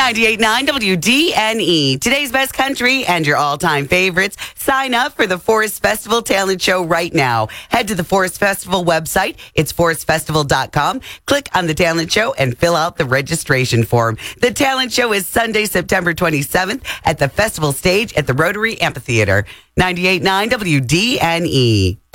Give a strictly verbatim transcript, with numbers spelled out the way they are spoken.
ninety-eight point nine W D N E. Today's best country and your all-time favorites. Sign up for the Forest Festival Talent Show right now. Head to the Forest Festival website. It's forest festival dot com. Click on the Talent Show and fill out the registration form. The Talent Show is Sunday, September twenty-seventh at the festival stage at the Rotary Amphitheater. ninety-eight point nine W D N E.